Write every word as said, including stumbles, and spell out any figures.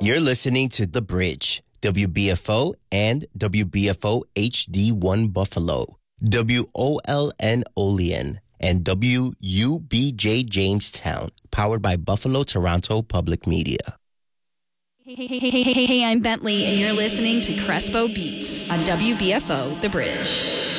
You're listening to The Bridge, W B F O and W B F O H D one Buffalo, W O L N Olean, and W U B J Jamestown, powered by Buffalo Toronto Public Media. Hey, hey, hey, hey, hey, I'm Bentley, and you're listening to Crespo Beats on W B F O The Bridge.